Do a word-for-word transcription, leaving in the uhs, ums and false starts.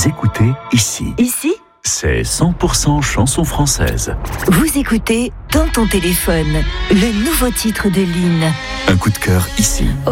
Vous écoutez ici. Ici, C'est cent pour cent chanson française. vous écoutez Dans ton téléphone, le nouveau titre de Lynn. Un coup de cœur ici.